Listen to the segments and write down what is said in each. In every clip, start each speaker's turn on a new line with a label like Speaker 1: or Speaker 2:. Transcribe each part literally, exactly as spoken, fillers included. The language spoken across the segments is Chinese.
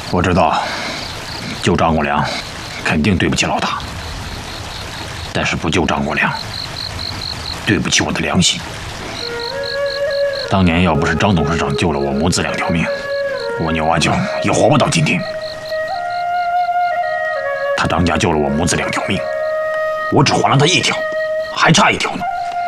Speaker 1: 我知道，救张国良肯定对不起老大，但是不救张国良，对不起我的良心。当年要不是张董事长救了我母子两条命，我牛阿九也活不到今天。他张家救了我母子两条命，我只还了他一条，还差一条呢。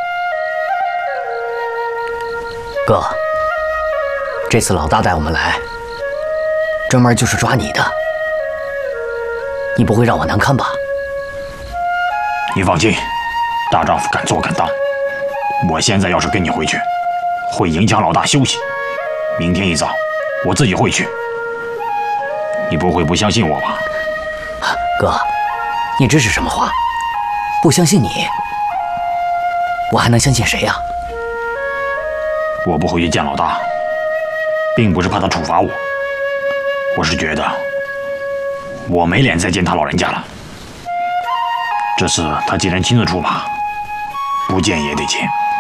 Speaker 2: 哥，这次老大带我们来，专门就是抓你的，你不会让我难堪吧？
Speaker 1: 你放心，大丈夫敢做敢当。我现在要是跟你回去，会影响老大休息。明天一早，我自己会去。你不会不相信我吧？
Speaker 2: 哥，你这是什么话？不相信你，我还能相信谁呀？
Speaker 1: 我不回去见老大，并不是怕他处罚我，我是觉得我没脸再见他老人家了。这次他既然亲自出马，不见也得见。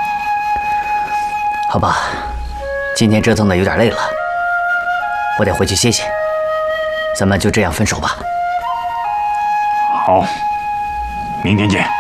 Speaker 2: 好吧，今天折腾的有点累了，我得回去歇歇。咱们就这样分手吧。
Speaker 1: 好，明天见。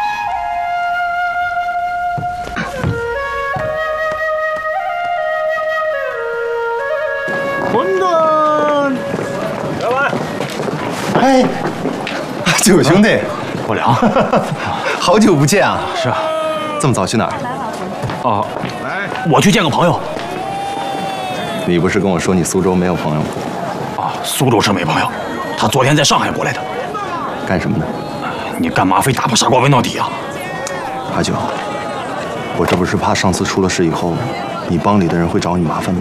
Speaker 3: 馄饨，老板。
Speaker 4: 哎，九兄弟，
Speaker 1: 国良，
Speaker 4: 好久不见啊！
Speaker 1: 是啊，
Speaker 4: 这么早去哪儿？
Speaker 1: 哦，我去见个朋友。
Speaker 4: 你不是跟我说你苏州没有朋友吗？
Speaker 1: 啊，苏州是没朋友，他昨天在上海过来的。
Speaker 4: 干什么呢？
Speaker 1: 你干嘛非打破砂锅问到底啊？
Speaker 4: 阿九，我这不是怕上次出了事以后，你帮里的人会找你麻烦吗？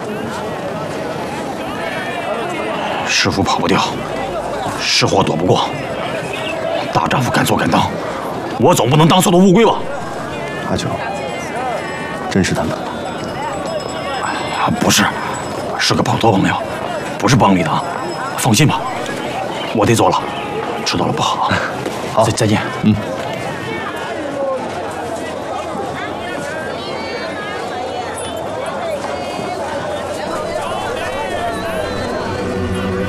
Speaker 1: 师傅跑不掉，是火躲不过。大丈夫敢做敢当，我总不能当缩头乌龟吧？
Speaker 4: 阿九，真是他们？
Speaker 1: 啊，不是，是个跑脱朋友，不是帮里的啊。放心吧，我得走了，迟到了不好。
Speaker 4: 好，
Speaker 1: 再再见。
Speaker 4: 嗯。